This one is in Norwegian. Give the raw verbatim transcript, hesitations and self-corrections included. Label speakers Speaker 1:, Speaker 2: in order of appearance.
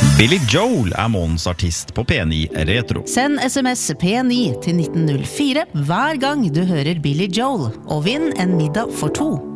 Speaker 1: Billy Joel er månedens artist på P ni Retro.
Speaker 2: Send sms P ni til nitten null fire hver gang du hører Billy Joel, og vinn en middag for to.